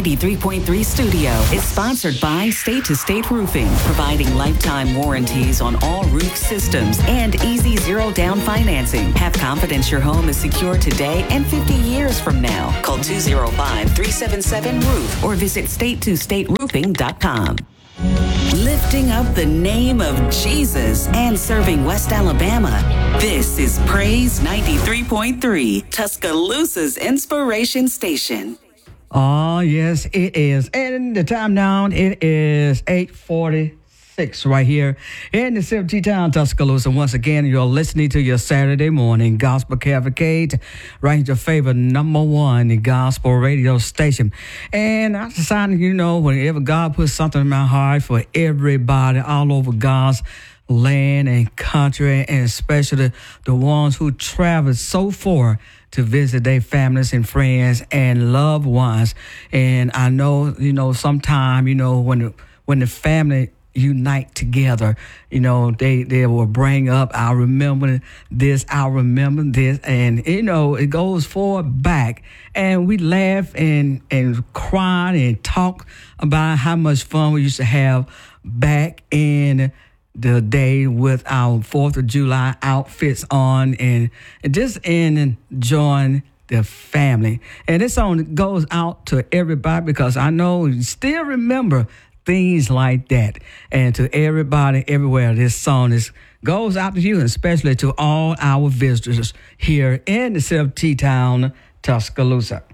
93.3 Studio is sponsored by State to State Roofing, providing lifetime warranties on all roof systems and easy zero down financing. Have confidence your home is secure today and 50 years from now. Call 205-377-ROOF or visit state2stateroofing.com. Lifting up the name of Jesus and serving West Alabama. This is Praise 93.3, Tuscaloosa's inspiration station. Oh, yes, it is. And the time now, it is 8:46 right here in the city town, Tuscaloosa. Once again, you're listening to your Saturday morning gospel cavalcade, right at your favorite number one gospel radio station. And I decided, whenever God puts something in my heart for everybody all over God's land and country, and especially the ones who travel so far to visit their families and friends and loved ones. And I know, sometime, when the family unite together, they will bring up, I remember this, and, it goes forward back. And we laugh and cry and talk about how much fun we used to have back in the day with our 4th of July outfits on and just enjoying the family. And this song goes out to everybody because I know you still remember things like that. And to everybody everywhere, this song goes out to you, especially to all our visitors here in the city town, Tuscaloosa.